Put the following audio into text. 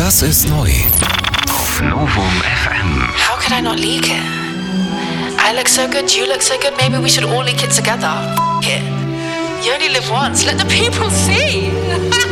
Was ist neu? Auf Novum FM. How could I not leak it? I look so good, you look so good, maybe we should all leak it together. F*** it. You only live once, let the people see.